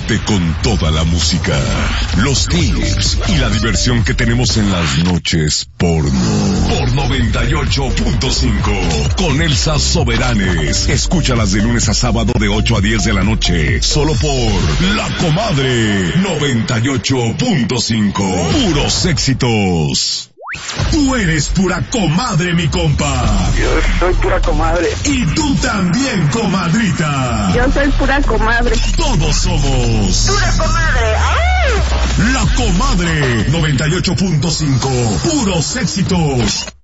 Quédate con toda la música, los tips y la diversión que tenemos en las noches porno. Por 98.5 con Elsa Soberanes. Escúchalas de lunes a sábado de 8 a 10 de la noche. Solo por La Comadre 98.5. Puros éxitos. Tú eres pura comadre, mi compa. Yo soy pura comadre. Y tú también, comadrita. Yo soy pura comadre. Todos somos Pura comadre. ¡Ay! La Comadre 98.5. Puros éxitos.